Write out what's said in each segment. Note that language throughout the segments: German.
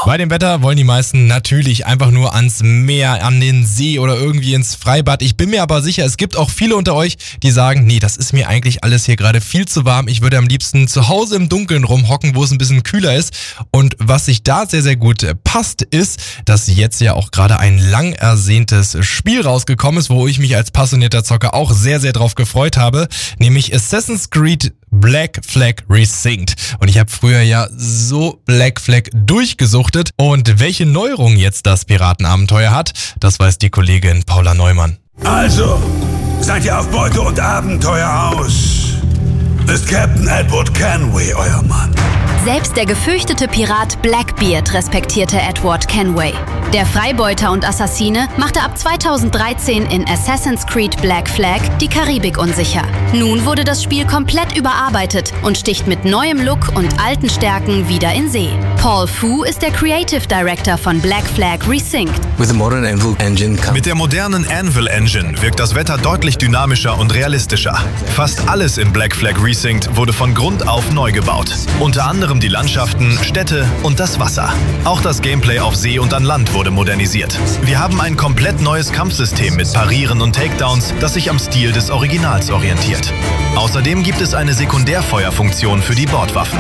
Bei dem Wetter wollen die meisten natürlich einfach nur ans Meer, an den See oder irgendwie ins Freibad. Ich bin mir aber sicher, es gibt auch viele unter euch, die sagen, nee, das ist mir eigentlich alles hier gerade viel zu warm. Ich würde am liebsten zu Hause im Dunkeln rumhocken, wo es ein bisschen kühler ist. Und was sich da sehr, sehr gut passt, ist, dass jetzt ja auch gerade ein lang ersehntes Spiel rausgekommen ist, wo ich mich als passionierter Zocker auch sehr, sehr drauf gefreut habe, nämlich Assassin's Creed Black Flag Resynced. Und ich habe früher ja so Black Flag durchgesuchtet. Und welche Neuerung jetzt das Piratenabenteuer hat, das weiß die Kollegin Paula Neumann. Also, seid ihr auf Beute und Abenteuer aus? Ist Captain Edward Kenway euer Mann? Selbst der gefürchtete Pirat Blackbeard respektierte Edward Kenway. Der Freibeuter und Assassine machte ab 2013 in Assassin's Creed Black Flag die Karibik unsicher. Nun wurde das Spiel komplett überarbeitet und sticht mit neuem Look und alten Stärken wieder in See. Paul Fu ist der Creative Director von Black Flag Resynced. Mit der modernen Anvil Engine wirkt das Wetter deutlich dynamischer und realistischer. Fast alles in Black Flag Resynced wurde von Grund auf neu gebaut. Unter anderem die Landschaften, Städte und das Wasser. Auch das Gameplay auf See und an Land wurde modernisiert. Wir haben ein komplett neues Kampfsystem mit Parieren und Takedowns, das sich am Stil des Originals orientiert. Außerdem gibt es eine Sekundärfeuerfunktion für die Bordwaffen.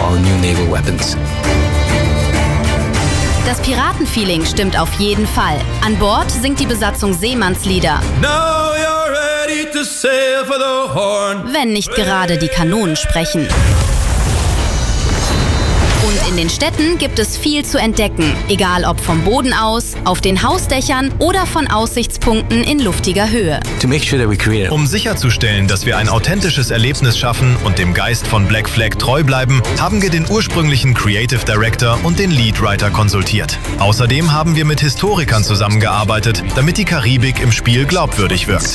Das Piratenfeeling stimmt auf jeden Fall. An Bord singt die Besatzung Seemannslieder. Now you're ready to sail for the Horn. Wenn nicht gerade die Kanonen sprechen. Und in den Städten gibt es viel zu entdecken, egal ob vom Boden aus, auf den Hausdächern oder von Aussichtspunkten in luftiger Höhe. Um sicherzustellen, dass wir ein authentisches Erlebnis schaffen und dem Geist von Black Flag treu bleiben, haben wir den ursprünglichen Creative Director und den Lead Writer konsultiert. Außerdem haben wir mit Historikern zusammengearbeitet, damit die Karibik im Spiel glaubwürdig wirkt.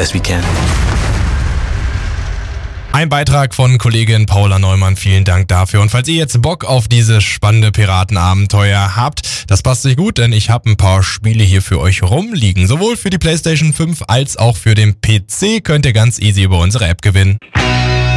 Ein Beitrag von Kollegin Paula Neumann, vielen Dank dafür. Und falls ihr jetzt Bock auf dieses spannende Piratenabenteuer habt, das passt euch gut, denn ich habe ein paar Spiele hier für euch rumliegen. Sowohl für die PlayStation 5 als auch für den PC könnt ihr ganz easy über unsere App gewinnen.